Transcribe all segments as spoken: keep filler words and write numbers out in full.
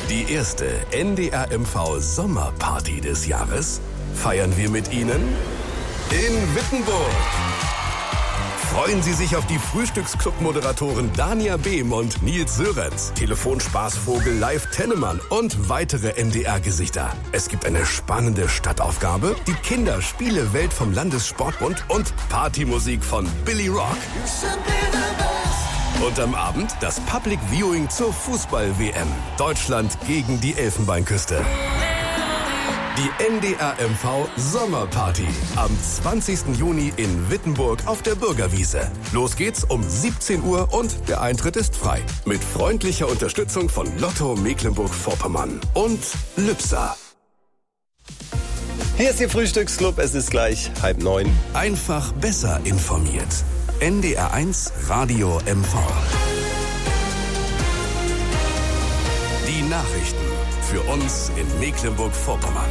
Die erste N D R M V Sommerparty des Jahres feiern wir mit Ihnen in Wittenburg. Freuen Sie sich auf die Frühstücksclub-Moderatoren Dania Behm und Nils Sörenz, Telefonspaßvogel Live Tennemann und weitere N D R-Gesichter. Es gibt eine spannende Stadtaufgabe, die Kinderspiele-Welt vom Landessportbund und Partymusik von Billy Rock. Und am Abend das Public Viewing zur Fußball-W M. Deutschland gegen die Elfenbeinküste. Die N D R M V Sommerparty am zwanzigsten Juni in Wittenburg auf der Bürgerwiese. Los geht's um siebzehn Uhr und der Eintritt ist frei. Mit freundlicher Unterstützung von Lotto Mecklenburg-Vorpommern und Lübser. Hier ist Ihr Frühstücksclub, es ist gleich halb neun. Einfach besser informiert. N D R eins Radio M V. Die Nachrichten für uns in Mecklenburg-Vorpommern.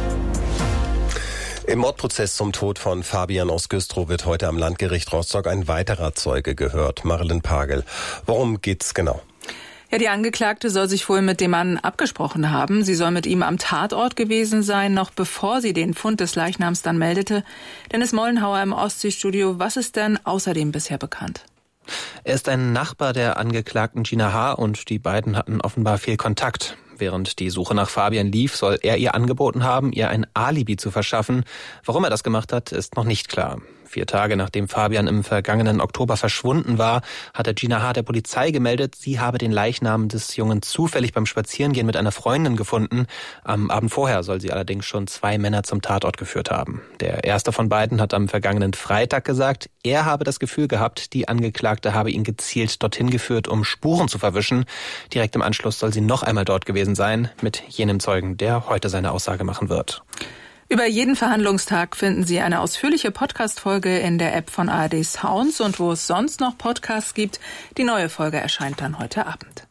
Im Mordprozess zum Tod von Fabian aus Güstrow wird heute am Landgericht Rostock ein weiterer Zeuge gehört, Marilyn Pagel. Worum geht's genau? Ja, die Angeklagte soll sich wohl mit dem Mann abgesprochen haben. Sie soll mit ihm am Tatort gewesen sein, noch bevor sie den Fund des Leichnams dann meldete. Dennis Mollenhauer im Ostseestudio. Was ist denn außerdem bisher bekannt? Er ist ein Nachbar der Angeklagten Gina H. und die beiden hatten offenbar viel Kontakt. Während die Suche nach Fabian lief, soll er ihr angeboten haben, ihr ein Alibi zu verschaffen. Warum er das gemacht hat, ist noch nicht klar. Vier Tage nachdem Fabian im vergangenen Oktober verschwunden war, hatte Gina H. der Polizei gemeldet, sie habe den Leichnam des Jungen zufällig beim Spazierengehen mit einer Freundin gefunden. Am Abend vorher soll sie allerdings schon zwei Männer zum Tatort geführt haben. Der erste von beiden hat am vergangenen Freitag gesagt, er habe das Gefühl gehabt, die Angeklagte habe ihn gezielt dorthin geführt, um Spuren zu verwischen. Direkt im Anschluss soll sie noch einmal dort gewesen sein, mit jenem Zeugen, der heute seine Aussage machen wird. Über jeden Verhandlungstag finden Sie eine ausführliche Podcast-Folge in der App von A R D Sounds und wo es sonst noch Podcasts gibt. Die neue Folge erscheint dann heute Abend.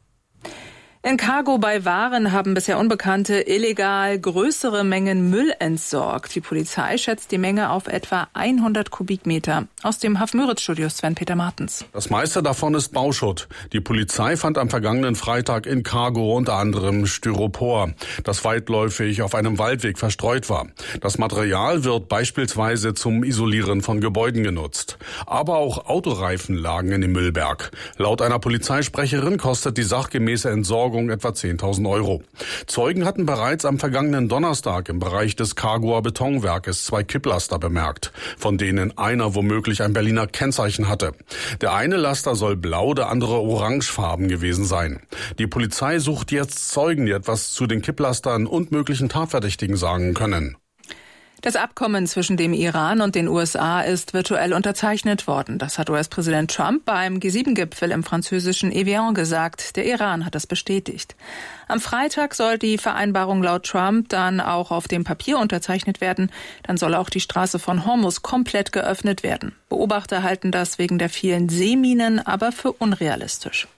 In Cargo bei Waren haben bisher Unbekannte illegal größere Mengen Müll entsorgt. Die Polizei schätzt die Menge auf etwa hundert Kubikmeter. Aus dem Haf-Müritz-Studio Sven-Peter Martens. Das meiste davon ist Bauschutt. Die Polizei fand am vergangenen Freitag in Cargo unter anderem Styropor, das weitläufig auf einem Waldweg verstreut war. Das Material wird beispielsweise zum Isolieren von Gebäuden genutzt. Aber auch Autoreifen lagen in dem Müllberg. Laut einer Polizeisprecherin kostet die sachgemäße Entsorgung etwa zehntausend Euro. Zeugen hatten bereits am vergangenen Donnerstag im Bereich des Cargoer Betonwerkes zwei Kipplaster bemerkt, von denen einer womöglich ein Berliner Kennzeichen hatte. Der eine Laster soll blau, der andere orangefarben gewesen sein. Die Polizei sucht jetzt Zeugen, die etwas zu den Kipplastern und möglichen Tatverdächtigen sagen können. Das Abkommen zwischen dem Iran und den U S A ist virtuell unterzeichnet worden. Das hat U S-Präsident Trump beim G sieben Gipfel im französischen Evian gesagt. Der Iran hat das bestätigt. Am Freitag soll die Vereinbarung laut Trump dann auch auf dem Papier unterzeichnet werden. Dann soll auch die Straße von Hormuz komplett geöffnet werden. Beobachter halten das wegen der vielen Seeminen aber für unrealistisch.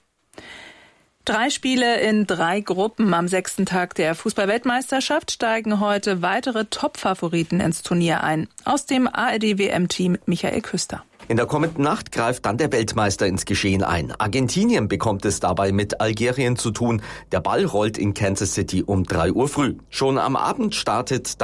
Drei Spiele in drei Gruppen. Am sechsten Tag der Fußball-Weltmeisterschaft steigen heute weitere Top-Favoriten ins Turnier ein. Aus dem A R D-W M-Team Michael Küster. In der kommenden Nacht greift dann der Weltmeister ins Geschehen ein. Argentinien bekommt es dabei mit Algerien zu tun. Der Ball rollt in Kansas City um drei Uhr früh. Schon am Abend startet